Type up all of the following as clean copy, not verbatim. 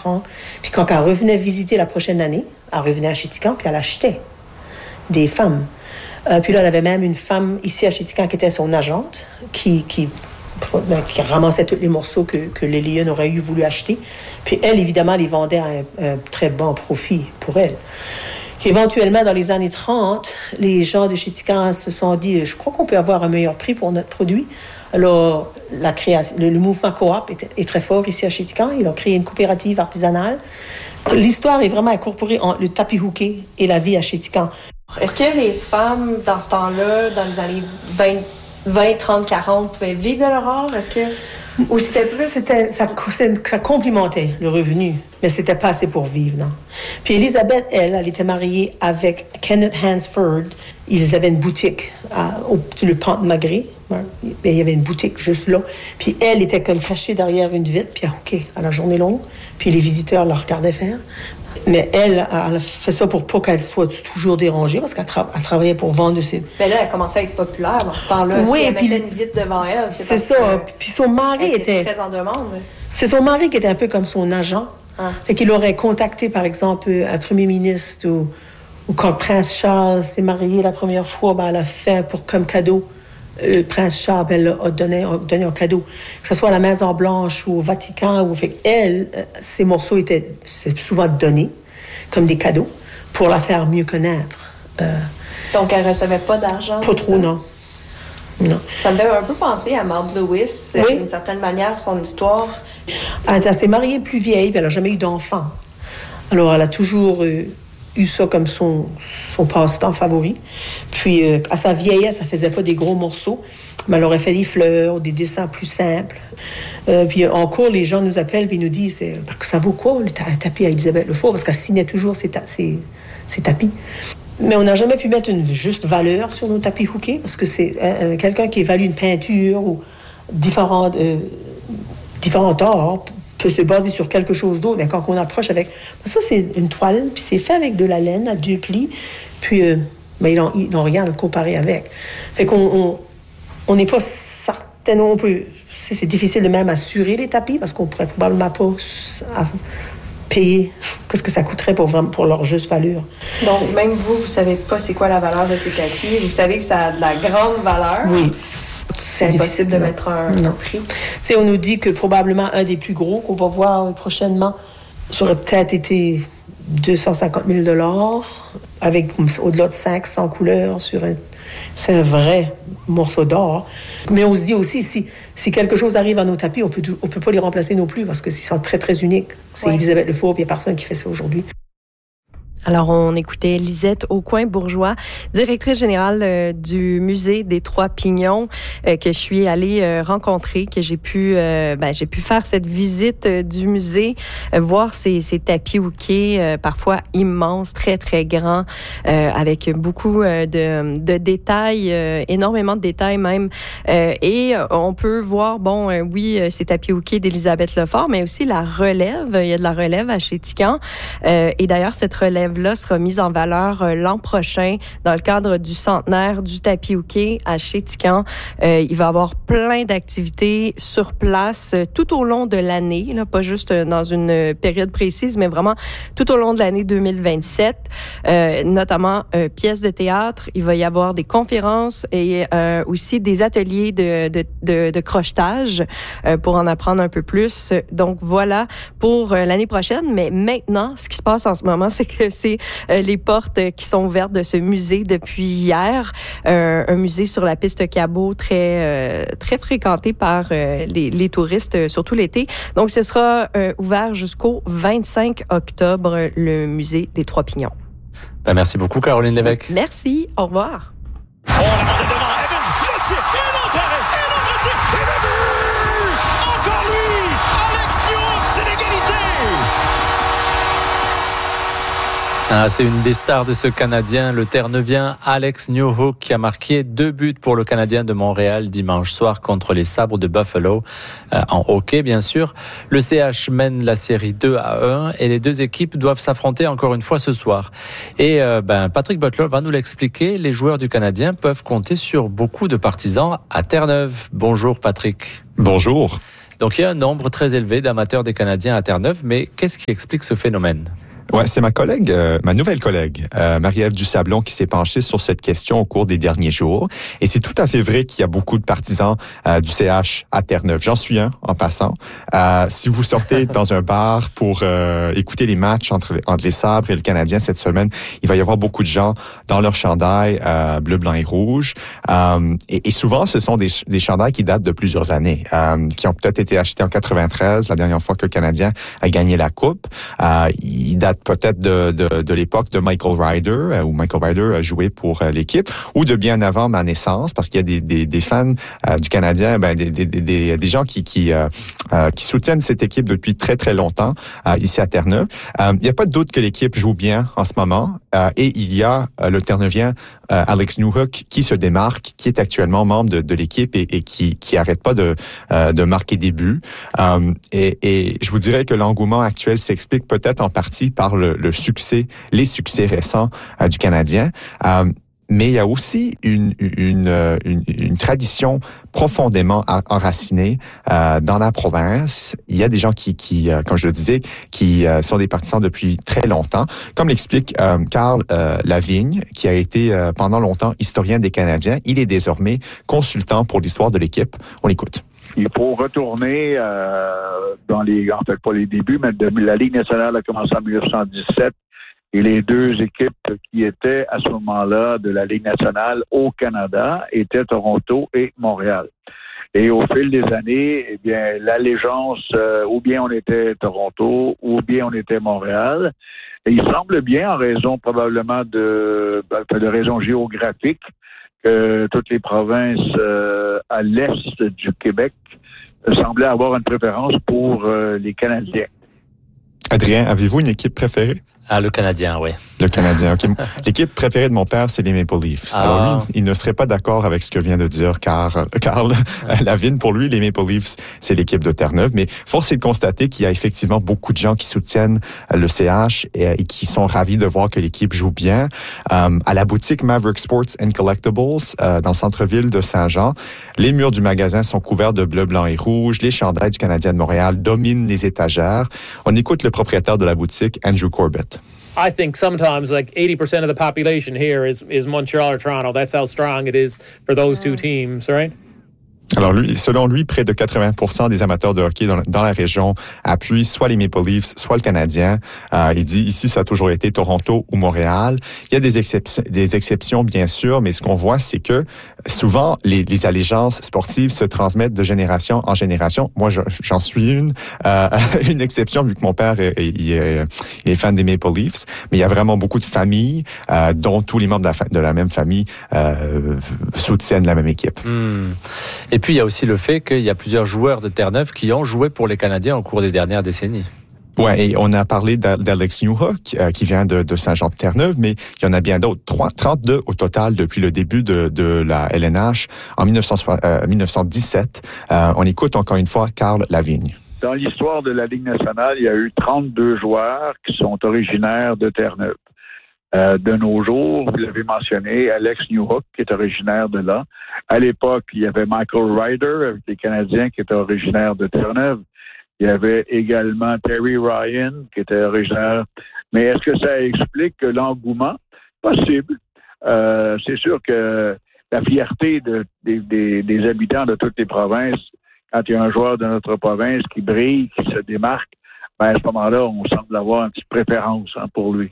francs. Puis quand elle revenait visiter la prochaine année, elle revenait à Chéticamp, puis elle achetait des femmes. Puis là, elle avait même une femme ici à Chéticamp qui était son agente, qui ramassait tous les morceaux que les Lions auraient voulu acheter. Puis elle, évidemment, les vendait à un très bon profit pour elle. Éventuellement, dans les années 30, les gens de Chéticamp se sont dit, je crois qu'on peut avoir un meilleur prix pour notre produit. Alors, le mouvement coop est très fort ici à Chéticamp. Ils ont créé une coopérative artisanale. L'histoire est vraiment incorporée entre le tapis hooké et la vie à Chéticamp. Est-ce que les femmes, dans ce temps-là, dans les années 20, 30, 40, pouvaient vivre de leur art? Est-ce que... Ou c'était plus... Ça complimentait le revenu, mais c'était pas assez pour vivre, non. Puis Elisabeth, elle était mariée avec Kenneth Hansford. Ils avaient une boutique le Pont de Magré. Il y avait une boutique juste là. Puis elle était comme cachée derrière une vitre, puis OK, à la journée longue. Puis les visiteurs la regardaient faire. Mais elle a fait ça pour pas qu'elle soit toujours dérangée, parce qu'elle travaillait pour vendre ses... Mais là, elle commençait à être populaire dans ce temps-là. Oui, si elle mettait une visite devant elle, c'est ça. Puis son mari était très en demande. C'est son mari qui était un peu comme son agent. Fait qu'il aurait contacté, par exemple, un premier ministre ou quand le prince Charles s'est marié la première fois, elle a fait comme cadeau. Le prince Charles, elle a donné un cadeau. Que ce soit à la Maison-Blanche ou au Vatican. Fait elle, ces morceaux étaient souvent donnés comme des cadeaux pour la faire mieux connaître. Donc, elle ne recevait pas d'argent? Pas trop, non. Ça me fait un peu penser à Maud Lewis, d'une certaine manière, son histoire. Elle s'est mariée plus vieille, puis elle n'a jamais eu d'enfant. Alors, elle a toujours eu ça comme son passe-temps favori. Puis, à sa vieillesse, elle faisait pas des gros morceaux, mais elle aurait fait des fleurs, des dessins plus simples. Puis, en cours, les gens nous appellent et nous disent ça vaut quoi, le tapis à Elisabeth Lefort? Parce qu'elle signait toujours ses tapis. Mais on n'a jamais pu mettre une juste valeur sur nos tapis hookés, parce que c'est quelqu'un qui évalue une peinture ou différents arts peut se baser sur quelque chose d'autre. Mais quand on approche avec... Ça, c'est une toile, puis c'est fait avec de la laine à 2 plis, puis ils n'ont rien à le comparer avec. Fait qu'on n'est pas certain, on peut... C'est difficile de même assurer les tapis, parce qu'on pourrait probablement pas payer qu'est-ce que ça coûterait pour leur juste valeur. Donc, même vous ne savez pas c'est quoi la valeur de ces tapis. Vous savez que ça a de la grande valeur. Oui. C'est impossible de mettre un prix. On nous dit que probablement un des plus gros qu'on va voir prochainement, ça aurait peut-être été 250 000 $, avec au-delà de 500 couleurs c'est un vrai morceau d'or. Mais on se dit aussi, si quelque chose arrive à nos tapis, on peut pas les remplacer non plus, parce que ils sont très, très uniques. C'est Elisabeth Lefort, puis il n'y a personne qui fait ça aujourd'hui. Alors, on écoutait Lisette Aucoin-Bourgeois, directrice générale du musée des Trois Pignons, que je suis allée rencontrer, que j'ai pu faire cette visite du musée, voir ces tapis hookés, parfois immenses, très, très grands, avec beaucoup de détails, énormément de détails même. Et on peut voir, ces tapis hookés d'Elisabeth Lefort, mais aussi la relève. Il y a de la relève à Chéticamp. Et d'ailleurs, cette relève sera mise en valeur l'an prochain dans le cadre du centenaire du tapis hooké à Chéticamp. Il va y avoir plein d'activités sur place tout au long de l'année, là, pas juste dans une période précise, mais vraiment tout au long de l'année 2027, notamment pièces de théâtre. Il va y avoir des conférences et aussi des ateliers de crochetage pour en apprendre un peu plus. Donc voilà pour l'année prochaine. Mais maintenant, ce qui se passe en ce moment, c'est que c'est les portes qui sont ouvertes de ce musée depuis hier. Un musée sur la piste Cabot très fréquenté par les touristes, surtout l'été. Donc, ce sera ouvert jusqu'au 25 octobre, le musée des Trois Pignons. Merci beaucoup, Caroline Lévesque. Merci. Au revoir. C'est une des stars de ce Canadien, le Terre-Neuvien Alex Newhook, qui a marqué 2 buts pour le Canadien de Montréal dimanche soir contre les Sabres de Buffalo, en hockey bien sûr. Le CH mène la série 2-1 et les deux équipes doivent s'affronter encore une fois ce soir. Et Patrick Butler va nous l'expliquer, les joueurs du Canadien peuvent compter sur beaucoup de partisans à Terre-Neuve. Bonjour Patrick. Bonjour. Donc il y a un nombre très élevé d'amateurs des Canadiens à Terre-Neuve, mais qu'est-ce qui explique ce phénomène? Ouais, c'est ma nouvelle collègue, Marie-Ève Dusablon, qui s'est penchée sur cette question au cours des derniers jours. Et c'est tout à fait vrai qu'il y a beaucoup de partisans du CH à Terre-Neuve. J'en suis un, en passant. Si vous sortez dans un bar pour écouter les matchs entre les Sabres et le Canadien cette semaine, il va y avoir beaucoup de gens dans leur chandail bleu, blanc et rouge. Et souvent, ce sont des chandails qui datent de plusieurs années, qui ont peut-être été achetés en 93, la dernière fois que le Canadien a gagné la Coupe. Ils datent peut-être de l'époque de Michael Ryder, où Michael Ryder a joué pour l'équipe, ou de bien avant ma naissance, parce qu'il y a des fans du Canadien, des gens qui soutiennent cette équipe depuis très, très longtemps, ici à Terre-Neuve. Il n'y a pas de doute que l'équipe joue bien en ce moment, et il y a le Terre-Neuvien Alex Newhook qui se démarque, qui est actuellement membre de l'équipe et qui arrête pas de marquer des buts. Et je vous dirais que l'engouement actuel s'explique peut-être en partie par les succès récents du Canadien. Mais il y a aussi une tradition profondément enracinée dans la province. Il y a des gens qui comme je le disais, qui sont des partisans depuis très longtemps, comme l'explique Carl Lavigne, qui a été pendant longtemps historien des Canadiens. Il est désormais consultant pour l'histoire de l'équipe. On l'écoute. Il faut retourner en fait pas les débuts, mais la Ligue nationale a commencé en 1917 et les deux équipes qui étaient à ce moment-là de la Ligue nationale au Canada étaient Toronto et Montréal. Et au fil des années, eh bien, l'allégeance, ou bien on était Toronto, ou bien on était Montréal. Et il semble bien, en raison probablement de raisons géographiques, que toutes les provinces à l'est du Québec semblaient avoir une préférence pour les Canadiens. Adrien, avez-vous une équipe préférée? Le Canadien, oui. Le Canadien, OK. L'équipe préférée de mon père, c'est les Maple Leafs. Alors lui, il ne serait pas d'accord avec ce que vient de dire Carl Lavigne. Pour lui, les Maple Leafs, c'est l'équipe de Terre-Neuve. Mais force est de constater qu'il y a effectivement beaucoup de gens qui soutiennent le CH et qui sont ravis de voir que l'équipe joue bien. À la boutique Maverick Sports and Collectibles, dans le centre-ville de Saint-Jean, les murs du magasin sont couverts de bleu, blanc et rouge. Les chandails du Canadien de Montréal dominent les étagères. On écoute le propriétaire de la boutique, Andrew Corbett. I think sometimes like 80% of the population here is Montreal or Toronto. That's how strong it is for those two teams, right? Alors selon lui, près de 80% des amateurs de hockey dans la région appuient soit les Maple Leafs, soit le Canadien. Il dit ici, ça a toujours été Toronto ou Montréal. Il y a des exceptions bien sûr, mais ce qu'on voit, c'est que souvent les allégeances sportives se transmettent de génération en génération. Moi, j'en suis une exception vu que mon père est fan des Maple Leafs, mais il y a vraiment beaucoup de familles dont tous les membres de la même famille soutiennent la même équipe. Et puis, il y a aussi le fait qu'il y a plusieurs joueurs de Terre-Neuve qui ont joué pour les Canadiens au cours des dernières décennies. Ouais, et on a parlé d'Alex Newhook, qui vient de Saint-Jean-de-Terre-Neuve, mais il y en a bien d'autres. 32 au total depuis le début de la LNH en 1917. On écoute encore une fois Carl Lavigne. Dans l'histoire de la Ligue nationale, il y a eu 32 joueurs qui sont originaires de Terre-Neuve. De nos jours, vous l'avez mentionné, Alex Newhook, qui est originaire de là. À l'époque, il y avait Michael Ryder, avec les Canadiens, qui était originaire de Terre-Neuve. Il y avait également Terry Ryan, qui était originaire. Mais est-ce que ça explique l'engouement? Possible. C'est sûr que la fierté des habitants de toutes les provinces, quand il y a un joueur de notre province qui brille, qui se démarque, à ce moment-là, on semble avoir une petite préférence pour lui.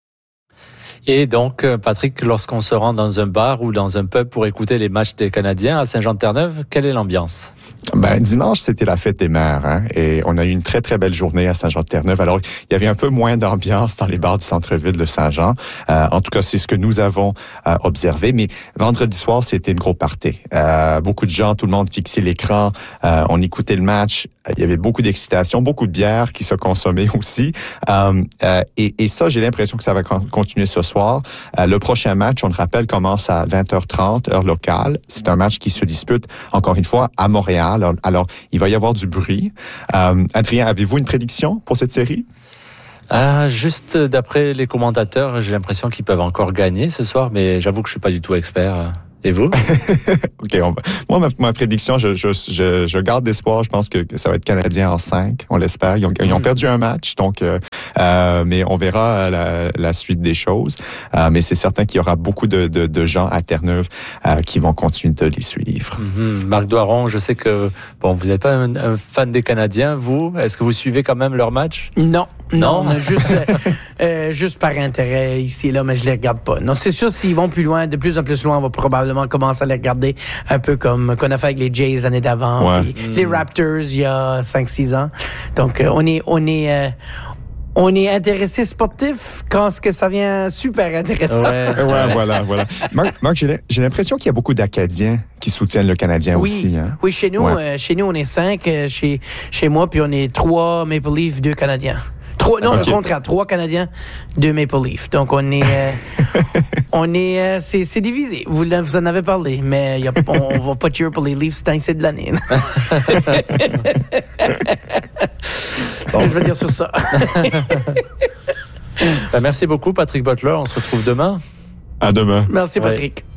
Et donc, Patrick, lorsqu'on se rend dans un bar ou dans un pub pour écouter les matchs des Canadiens à Saint-Jean-de-Terre-Neuve, quelle est l'ambiance? Dimanche, c'était la fête des mères, et on a eu une très, très belle journée à Saint-Jean-de-Terre-Neuve. Alors, il y avait un peu moins d'ambiance dans les bars du centre-ville de Saint-Jean. En tout cas, c'est ce que nous avons observé. Mais vendredi soir, c'était une grosse party. Beaucoup de gens, tout le monde fixait l'écran. On écoutait le match. Il y avait beaucoup d'excitation, beaucoup de bière qui se consommait aussi. Et ça, j'ai l'impression que ça va continuer ce soir. Le prochain match, on le rappelle, commence à 20h30, heure locale. C'est un match qui se dispute, encore une fois, à Montréal. Alors, il va y avoir du bruit. Adrien, avez-vous une prédiction pour cette série? Juste d'après les commentateurs, j'ai l'impression qu'ils peuvent encore gagner ce soir, mais j'avoue que je suis pas du tout expert. Et vous? OK. Moi, ma prédiction, je garde d'espoir. Je pense que ça va être Canadien en 5. On l'espère. Ils ont perdu un match, donc, mais on verra la suite des choses. Mais c'est certain qu'il y aura beaucoup de gens à Terre-Neuve qui vont continuer de les suivre. Marc Doiron, je sais que vous n'êtes pas un fan des Canadiens, vous. Est-ce que vous suivez quand même leurs matchs? Non, juste par intérêt ici et là, mais je les regarde pas. Non, c'est sûr, s'ils vont plus loin, de plus en plus loin, on va probablement commencer à les regarder un peu comme qu'on a fait avec les Jays l'année d'avant, puis les Raptors il y a 5-6 ans. Donc, on est intéressé sportif quand ce que ça vient super intéressant. Ouais, voilà. Marc, j'ai l'impression qu'il y a beaucoup d'Acadiens qui soutiennent le Canadien aussi. Hein? Oui, chez nous, on est 5 chez moi, puis on est 3 Maple Leafs, 2 Canadiens. Le contraire, 3 Canadiens, 2 Maple Leafs. Donc, on est, c'est divisé. Vous en avez parlé, mais on va pas cheer pour les Leafs tant que c'est de l'année. C'est ce que je veux dire sur ça. Merci beaucoup, Patrick Butler. On se retrouve demain. À demain. Merci, Patrick.